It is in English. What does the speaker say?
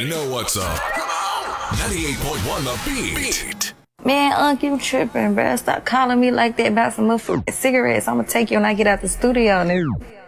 know what's up. Come on! 98.1 The Beat. Man, Unc, you tripping, bruh. Stop calling me like that about some motherfucking cigarettes. I'm gonna take you when I get out the studio, nigga.